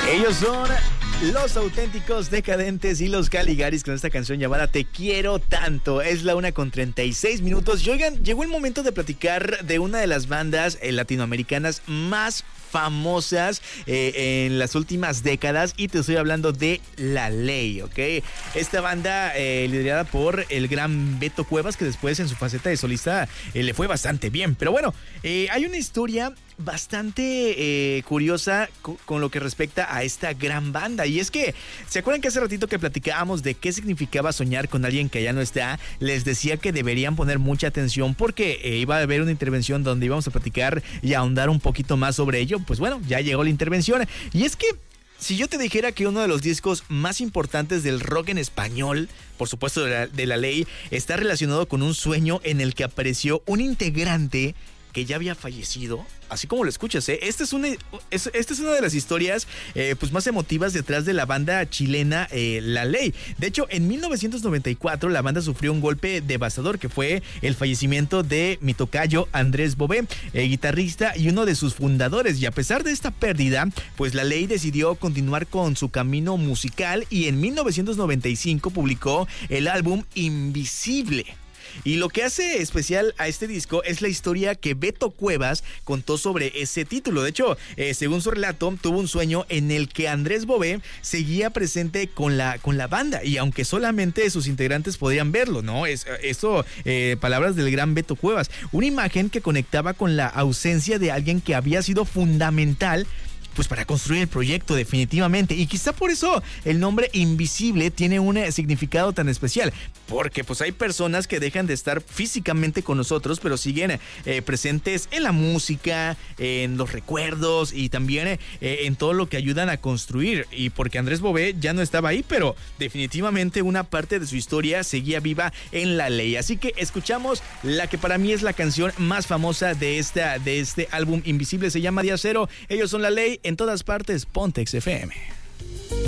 Ellos son Los Auténticos Decadentes y Los Caligaris con esta canción llamada Te Quiero Tanto. Es la 1:36. Y oigan, llegó el momento de platicar de una de las bandas latinoamericanas más famosas en las últimas décadas, y te estoy hablando de La Ley, ¿ok? Esta banda liderada por el gran Beto Cuevas, que después en su faceta de solista le fue bastante bien. Pero bueno, hay una historia bastante curiosa con lo que respecta a esta gran banda, y es que, ¿se acuerdan que hace ratito que platicábamos de qué significaba soñar con alguien que ya no está? Les decía que deberían poner mucha atención porque iba a haber una intervención donde íbamos a platicar y ahondar un poquito más sobre ello. Pues bueno, ya llegó la intervención, y es que si yo te dijera que uno de los discos más importantes del rock en español, por supuesto de la Ley, está relacionado con un sueño en el que apareció un integrante que ya había fallecido, así como lo escuchas, ¿eh? Esta es una de las historias pues más emotivas detrás de la banda chilena La Ley. De hecho, en 1994 la banda sufrió un golpe devastador, que fue el fallecimiento de mi tocayo Andrés Bové, guitarrista y uno de sus fundadores. Y a pesar de esta pérdida, pues La Ley decidió continuar con su camino musical, y en 1995 publicó el álbum Invisible. Y lo que hace especial a este disco es la historia que Beto Cuevas contó sobre ese título. De hecho, según su relato, tuvo un sueño en el que Andrés Bové seguía presente con la banda, y aunque solamente sus integrantes podían verlo, ¿no? Palabras del gran Beto Cuevas. Una imagen que conectaba con la ausencia de alguien que había sido fundamental pues para construir el proyecto, definitivamente. Y quizá por eso el nombre Invisible tiene un significado tan especial, porque pues hay personas que dejan de estar físicamente con nosotros, pero siguen presentes en la música, en los recuerdos y también en todo lo que ayudan a construir. Y porque Andrés Bové ya no estaba ahí, pero definitivamente una parte de su historia seguía viva en La Ley. Así que escuchamos la que para mí es la canción más famosa de este álbum Invisible. Se llama Día Cero. Ellos son La Ley. En todas partes, Pontex FM.